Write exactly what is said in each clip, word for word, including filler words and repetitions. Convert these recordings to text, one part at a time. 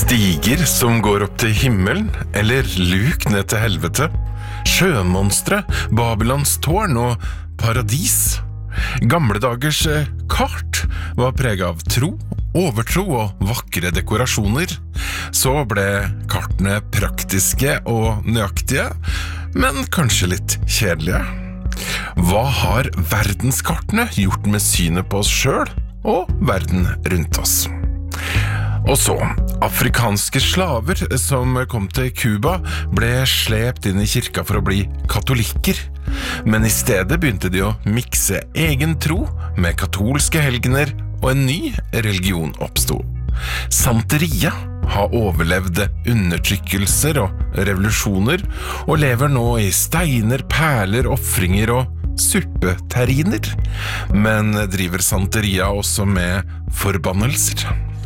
Stiger som går opp til himmelen, eller luk ned til helvete. Sjømonstre, Babylons tårn og paradis. Gamle dagers kart var preget av tro, overtro og vakre dekorasjoner. Så ble kartene praktiske og nøyaktige, men kanskje litt kjedelige. Hva har verdenskartene gjort med synet på oss selv og verden rundt oss? Og så, afrikanske slaver som kom til Cuba ble slept inn i kirka for å bli katolikker. Men i stedet begynte de å mikse egen tro med katolske helgener, og en ny religion oppstod. Santeria har overlevd undertrykkelser og revolusjoner, og lever nå i steiner, perler, offringer og suppeterriner. Men driver Santeria også med forbannelser?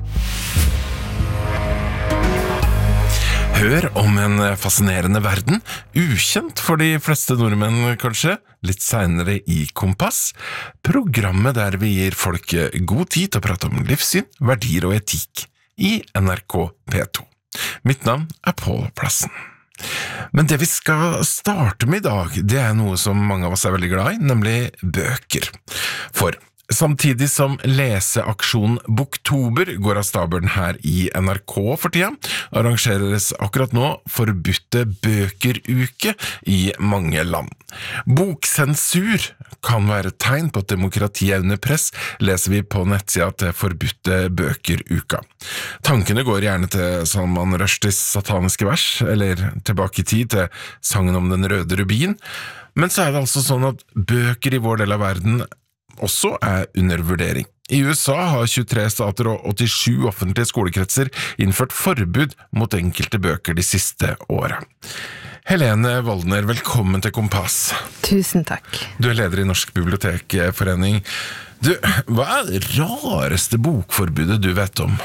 Hør om en fascinerende verden, ukjent for de fleste nordmenn kanskje, litt senere i Kompass, programmet der vi gir folk god tid til å prate om livssyn, verdier og etikk i N R K P to. Mitt navn er Pål Plassen. Men det vi skal starte med i dag, det er noe som mange av oss er veldig glad i, nemlig bøker. For samtidig som leseaksjonen Boktober går av stabelen her i N R K for tida, arrangeres akkurat nå forbudte bøkeruke i mange land. Boksensur kan være et tegn på at demokratiet er under press, leser vi på nettsida til forbudte bøkeruka. Tankene går gjerne til Salman Rushdies sataniske vers, eller tilbake i tid til sangen om den røde rubin, men så er det altså sånn at bøker i vår del av verden også er under vurdering. I U S A har tjuetre stater og åttisju offentlige skolekretser innført forbud mot enkelte bøker de siste årene. Helene Woldner, velkommen til Kompass. Tusen takk. Du er leder i Norsk Bibliotekforening. Du, hva er det rareste bokforbudet du vet om?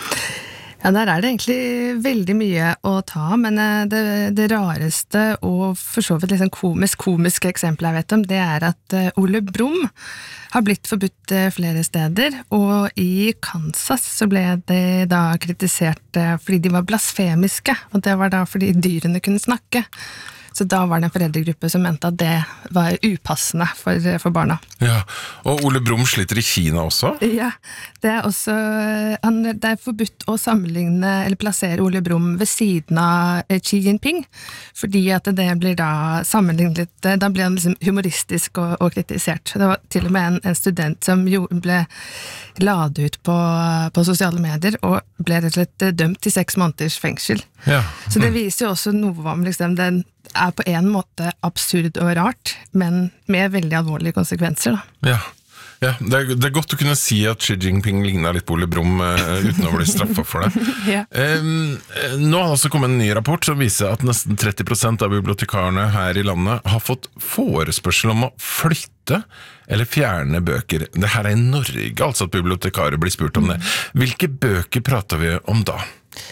Ja, der er det egentlig veldig mye å ta, men det, det rareste og for så vidt liksom komisk, komiske eksempelet jeg vet om, det er at Ole Brumm har blitt forbudt flere steder, og i Kansas så ble det da kritisert fordi de var blasfemiske, og det var da fordi dyrene kunne snakke. Så da var det en foreldregruppe som mente at det var upassende for, for barna. Ja, og Ole Brumm sliter i Kina også? Ja, det er også, han, det er forbudt å sammenligne, eller plassere Ole Brumm ved siden av Xi Jinping, fordi at det blir da sammenlignet, da ble han liksom humoristisk og, og kritisert. Det var til og med en, en student som jo ble ladet ut på, på sosiale medier, og ble rett og slett dømt til seks måneders fengsel. Ja. Så det viser jo også noe om liksom, den er på en måte absurd og rart, men med veldig alvorlige konsekvenser. Da. Ja, ja det, er, det er godt å kunne si at Xi Jinping ligner litt på Ole Brumm uh, uten å bli straffet for det. Ja. um, nå har det også kommet en ny rapport som viser at nesten tretti prosent av bibliotekarene her i landet har fått forespørsel om å flytte eller fjerne bøker. Det her er i Norge, altså at bibliotekarer blir spurt om det. Hvilke bøker prater vi om da?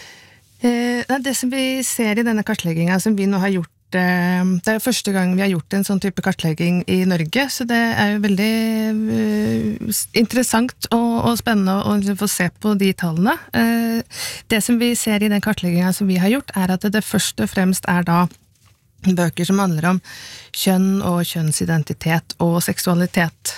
Eh, det som vi ser i denne kartleggingen som vi nå har gjort, eh, det er første gang vi har gjort en sånn type kartlegging i Norge, så det er jo veldig eh, interessant og, og spennende å liksom få se på de tallene. Eh, det som vi ser i den kartleggingen som vi har gjort, er at det, det først og fremst er da bøker som handler om kjønn og kjønnsidentitet og seksualitet.